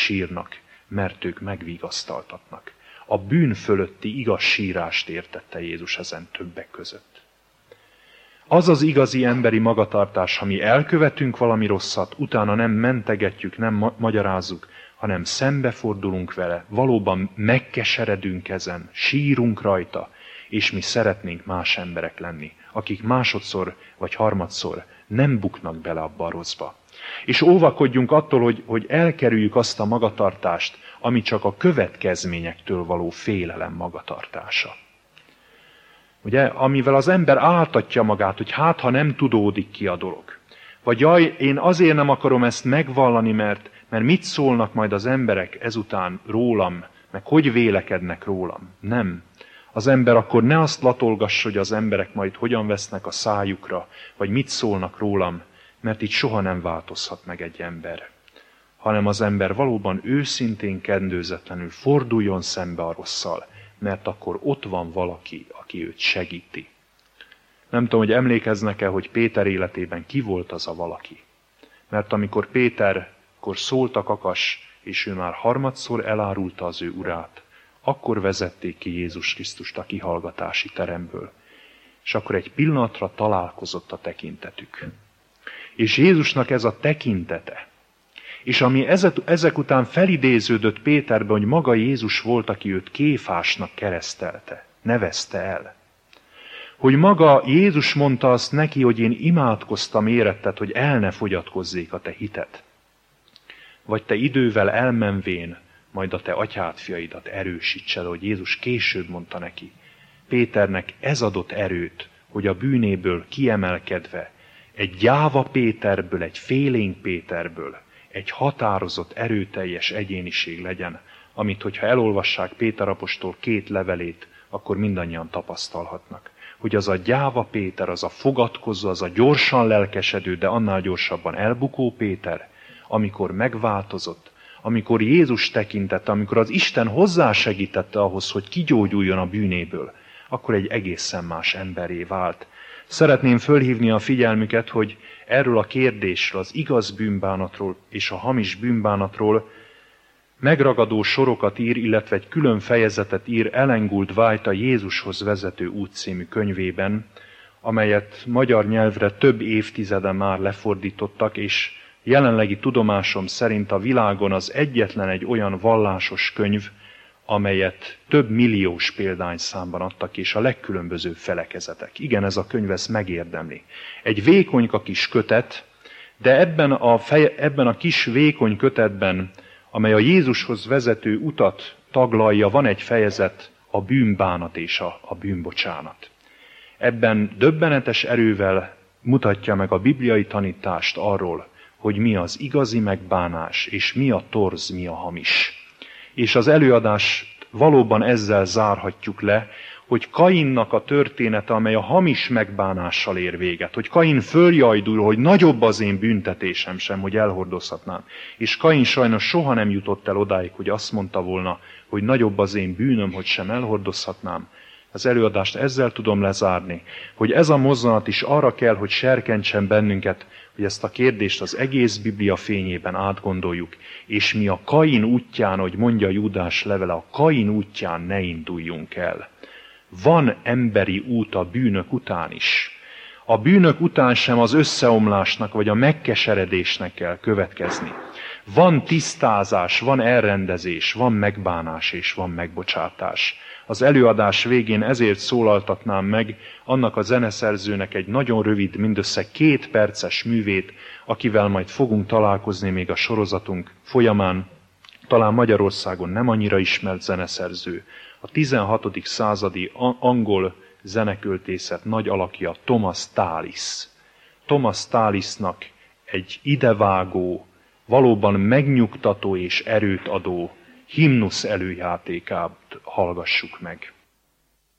sírnak, mert ők megvigasztaltatnak. A bűn fölötti igaz sírást értette Jézus ezen többek között. Az az igazi emberi magatartás, ha mi elkövetünk valami rosszat, utána nem mentegetjük, nem magyarázzuk, hanem szembefordulunk vele, valóban megkeseredünk ezen, sírunk rajta, és mi szeretnénk más emberek lenni, akik másodszor vagy harmadszor nem buknak bele abba a rosszba. És óvakodjunk attól, hogy elkerüljük azt a magatartást, ami csak a következményektől való félelem magatartása. Ugye, amivel az ember áltatja magát, hogy hát, ha nem tudódik ki a dolog. Vagy jaj, én azért nem akarom ezt megvallani, mert mit szólnak majd az emberek ezután rólam, meg hogy vélekednek rólam. Nem. Az ember akkor ne azt latolgassa, hogy az emberek majd hogyan vesznek a szájukra, vagy mit szólnak rólam, mert így soha nem változhat meg egy ember. Hanem az ember valóban őszintén, kendőzetlenül forduljon szembe a rosszal, mert akkor ott van valaki, aki őt segíti. Nem tudom, hogy emlékeznek-e, hogy Péter életében ki volt az a valaki. Mert amikor Péterkor szólt a kakas, és ő már harmadszor elárulta az ő urát, akkor vezették ki Jézus Krisztust a kihallgatási teremből. És akkor egy pillanatra találkozott a tekintetük. És Jézusnak ez a tekintete, és ami ezek után felidéződött Péterbe, hogy maga Jézus volt, aki őt Kéfásnak keresztelte, nevezte el. Hogy maga Jézus mondta azt neki, hogy én imádkoztam éretted, hogy el ne fogyatkozzék a te hited. Vagy te idővel elmenvén, majd a te atyád fiaidat erősítsed, hogy Jézus később mondta neki. Péternek ez adott erőt, hogy a bűnéből kiemelkedve, egy gyáva Péterből, egy félénk Péterből, egy határozott, erőteljes egyéniség legyen, amit, hogyha elolvassák Péter apostol 2 levelét, akkor mindannyian tapasztalhatnak. Hogy az a gyáva Péter, az a fogadkozó, az a gyorsan lelkesedő, de annál gyorsabban elbukó Péter, amikor megváltozott, amikor Jézus tekintette, amikor az Isten hozzásegítette ahhoz, hogy kigyógyuljon a bűnéből, akkor egy egészen más emberré vált. Szeretném fölhívni a figyelmüket, hogy erről a kérdésről, az igaz bűnbánatról és a hamis bűnbánatról megragadó sorokat ír, illetve egy külön fejezetet ír Ellen Gould White a Jézushoz vezető út című könyvében, amelyet magyar nyelvre több évtizeden már lefordítottak, és jelenlegi tudomásom szerint a világon az egyetlen egy olyan vallásos könyv, amelyet több milliós példányszámban adtak, és a legkülönbözőbb felekezetek. Igen, ez a könyv ezt megérdemli. Egy vékonyka kis kötet, de ebben a kis vékony kötetben, amely a Jézushoz vezető utat taglalja, van egy fejezet, a bűnbánat és a bűnbocsánat. Ebben döbbenetes erővel mutatja meg a bibliai tanítást arról, hogy mi az igazi megbánás, és mi a torz, mi a hamis. És az előadást valóban ezzel zárhatjuk le, hogy Kainnak a története, amely a hamis megbánással ér véget, hogy Kain följajdul, hogy nagyobb az én büntetésem sem, hogy elhordozhatnám. És Kain sajnos soha nem jutott el odáig, hogy azt mondta volna, hogy nagyobb az én bűnöm, hogy sem elhordozhatnám. Az előadást ezzel tudom lezárni, hogy ez a mozzanat is arra kell, hogy serkentsen bennünket, hogy ezt a kérdést az egész Biblia fényében átgondoljuk, és mi a Kain útján, hogy mondja Júdás levele, a Kain útján ne induljunk el. Van emberi út a bűnök után is. A bűnök után sem az összeomlásnak vagy a megkeseredésnek kell következni. Van tisztázás, van elrendezés, van megbánás és van megbocsátás. Az előadás végén ezért szólaltatnám meg annak a zeneszerzőnek egy nagyon rövid, mindössze 2 perces művét, akivel majd fogunk találkozni még a sorozatunk folyamán. Talán Magyarországon nem annyira ismert zeneszerző. A 16. századi angol zeneköltészet nagy alakja Thomas Tallis. Thomas Tallisnak egy idevágó, valóban megnyugtató és erőt adó himnusz előjátékát hallgassuk meg.